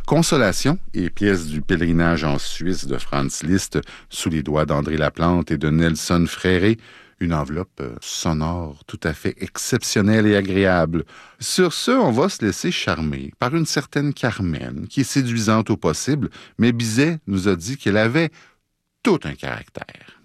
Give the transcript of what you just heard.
Consolation et pièce du pèlerinage en Suisse de Franz Liszt sous les doigts d'André Laplante et de Nelson Fréré. Une enveloppe sonore tout à fait exceptionnelle et agréable. Sur ce, on va se laisser charmer par une certaine Carmen, qui est séduisante au possible, mais Bizet nous a dit qu'elle avait tout un caractère.